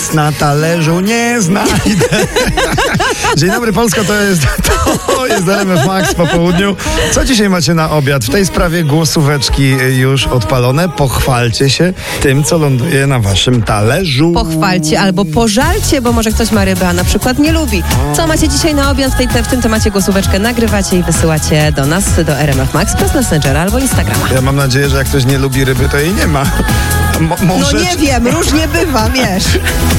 nic na talerzu nie znajdę. Dzień dobry Polsko, to jest RMF Max po południu. Co dzisiaj macie na obiad? W tej sprawie głosóweczki już odpalone. Pochwalcie się tym, co ląduje na waszym talerzu. Pochwalcie albo pożalcie, bo może ktoś ma rybę, a na przykład nie lubi. Co macie dzisiaj na obiad? W tym temacie głosóweczkę nagrywacie i wysyłacie do nas, do RMF Max, przez Messengera albo Instagrama. Ja mam nadzieję, że jak ktoś nie lubi ryby, to jej nie ma. No nie wiem, różnie bywa, wiesz.